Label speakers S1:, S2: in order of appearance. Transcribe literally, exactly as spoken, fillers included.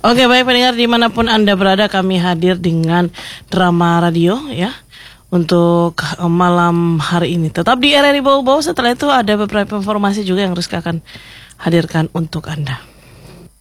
S1: Oke, baik pendengar dimanapun Anda berada, kami hadir dengan drama radio ya untuk malam hari ini. Tetap di R R I Bau-Bau, setelah itu ada beberapa informasi juga yang Rizka akan hadirkan untuk Anda.